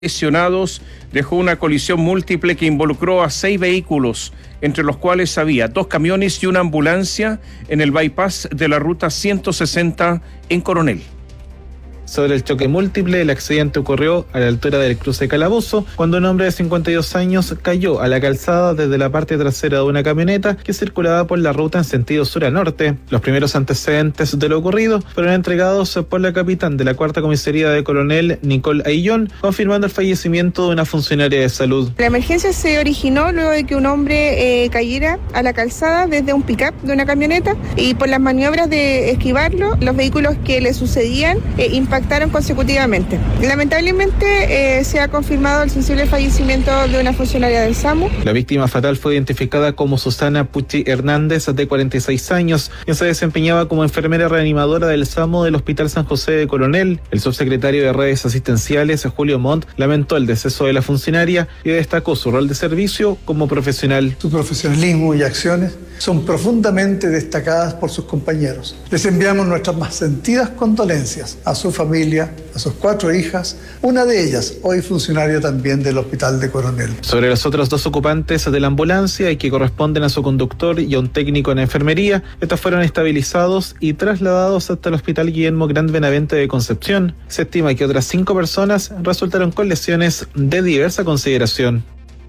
lesionados dejó una colisión múltiple que involucró a 6 vehículos, entre los cuales había 2 camiones y una ambulancia en el bypass de la ruta 160 en Coronel. Sobre el choque múltiple, el accidente ocurrió a la altura del cruce Calabozo, cuando un hombre de 52 años cayó a la calzada desde la parte trasera de una camioneta que circulaba por la ruta en sentido sur a norte. Los primeros antecedentes de lo ocurrido fueron entregados por la capitán de la Cuarta Comisaría de Coronel, Nicole Aillón, confirmando el fallecimiento de una funcionaria de salud. La emergencia se originó luego de que un hombre cayera a la calzada desde un pick-up de una camioneta, y por las maniobras de esquivarlo, los vehículos que le sucedían impactaron consecutivamente. Lamentablemente se ha confirmado el sensible fallecimiento de una funcionaria del SAMU. La víctima fatal fue identificada como Susana Pucci Hernández, de 46 años, quien se desempeñaba como enfermera reanimadora del SAMU del Hospital San José de Coronel. El subsecretario de Redes Asistenciales, Julio Montt, lamentó el deceso de la funcionaria y destacó su rol de servicio como profesional. Su profesionalismo y acciones son profundamente destacadas por sus compañeros. Les enviamos nuestras más sentidas condolencias a su familia, a sus 4 hijas, una de ellas hoy funcionaria también del Hospital de Coronel. Sobre los otros 2 ocupantes de la ambulancia y que corresponden a su conductor y a un técnico en enfermería, estos fueron estabilizados y trasladados hasta el Hospital Guillermo Grand Benavente de Concepción. Se estima que otras 5 personas resultaron con lesiones de diversa consideración.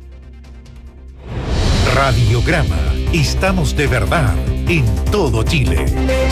Radiograma. Estamos de verdad en todo Chile.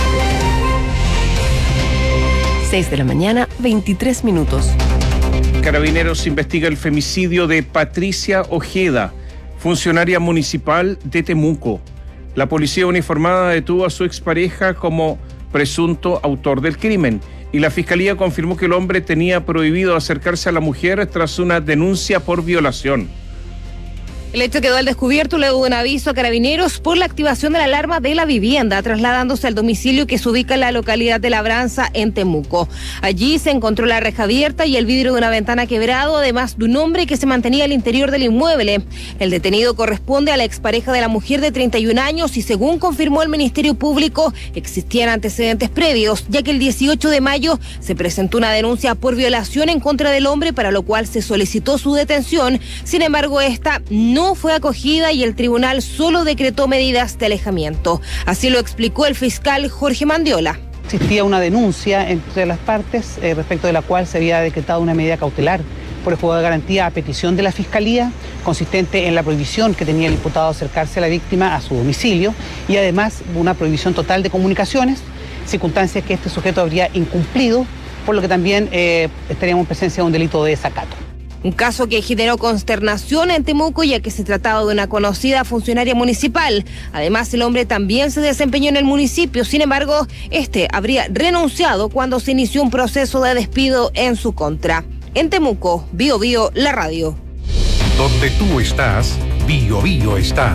6 de la mañana, 23 minutos. Carabineros investiga el femicidio de Patricia Ojeda, funcionaria municipal de Temuco. La policía uniformada detuvo a su expareja como presunto autor del crimen, y la fiscalía confirmó que el hombre tenía prohibido acercarse a la mujer tras una denuncia por violación. El hecho quedó al descubierto luego de un aviso a Carabineros por la activación de la alarma de la vivienda, trasladándose al domicilio que se ubica en la localidad de Labranza, en Temuco. Allí se encontró la reja abierta y el vidrio de una ventana quebrado, además de un hombre que se mantenía al interior del inmueble. El detenido corresponde a la expareja de la mujer de 31 años y, según confirmó el Ministerio Público, existían antecedentes previos, ya que el 18 de mayo se presentó una denuncia por violación en contra del hombre, para lo cual se solicitó su detención. Sin embargo, esta no fue acogida y el tribunal solo decretó medidas de alejamiento. Así lo explicó el fiscal Jorge Mandiola. Existía una denuncia entre las partes respecto de la cual se había decretado una medida cautelar por el juzgado de garantía a petición de la Fiscalía, consistente en la prohibición que tenía el imputado de acercarse a la víctima a su domicilio, y además una prohibición total de comunicaciones, circunstancias que este sujeto habría incumplido, por lo que también estaríamos en presencia de un delito de desacato. Un caso que generó consternación en Temuco, ya que se trataba de una conocida funcionaria municipal. Además, el hombre también se desempeñó en el municipio. Sin embargo, este habría renunciado cuando se inició un proceso de despido en su contra. En Temuco, Bio Bio, la radio. Donde tú estás, Bio Bio está.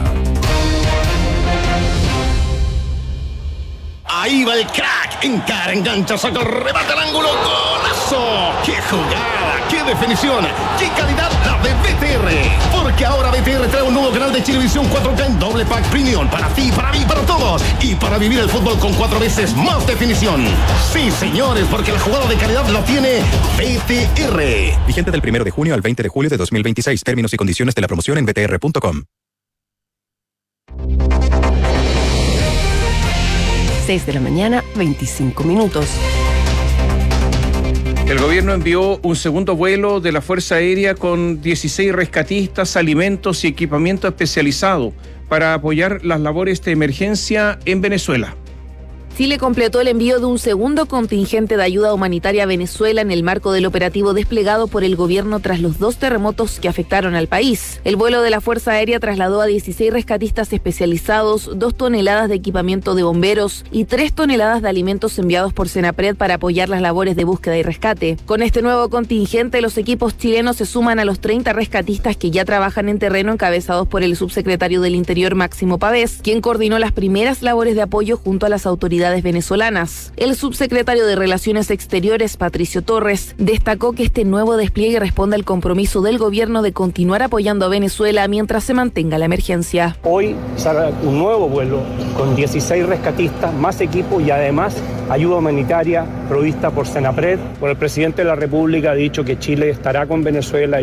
Ahí va el crack, encara, engancha, saca, remata al ángulo, golazo. ¡Qué jugada! ¡Qué definición! ¡Qué calidad la de BTR! Porque ahora BTR trae un nuevo canal de Chilevisión 4K en doble pack premium para ti, para mí, para todos, y para vivir el fútbol con 4 veces más definición. Sí, señores, porque la jugada de calidad la tiene BTR. Vigente del 1 de junio al 20 de julio de 2026. Términos y condiciones de la promoción en btr.com. 6 de la mañana, 25 minutos. El gobierno envió un segundo vuelo de la Fuerza Aérea con 16 rescatistas, alimentos y equipamiento especializado para apoyar las labores de emergencia en Venezuela. Chile completó el envío de un segundo contingente de ayuda humanitaria a Venezuela en el marco del operativo desplegado por el gobierno tras los 2 terremotos que afectaron al país. El vuelo de la Fuerza Aérea trasladó a 16 rescatistas especializados, 2 toneladas de equipamiento de bomberos y 3 toneladas de alimentos enviados por Senapred para apoyar las labores de búsqueda y rescate. Con este nuevo contingente, los equipos chilenos se suman a los 30 rescatistas que ya trabajan en terreno, encabezados por el subsecretario del Interior, Máximo Pavés, quien coordinó las primeras labores de apoyo junto a las autoridades autoridades venezolanas. El subsecretario de Relaciones Exteriores, Patricio Torres, destacó que este nuevo despliegue responde al compromiso del gobierno de continuar apoyando a Venezuela mientras se mantenga la emergencia. Hoy sale un nuevo vuelo con 16 rescatistas, más equipo y además ayuda humanitaria provista por Senapred. Por el presidente de la República ha dicho que Chile estará con Venezuela